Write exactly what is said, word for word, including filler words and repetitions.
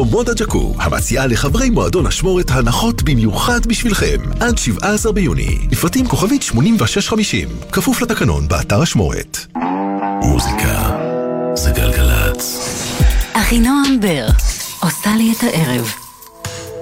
או מודה ג'קו, המציעה לחברי מועדון אשמורת הנחות במיוחד בשבילכם. עד שבעה עשר ביוני. לפרטים כוכבית שמונים ושש חמישים. כפוף לתקנון באתר אשמורת. מוזיקה זה גלגלת. אחינועם בר עושה לי את הערב.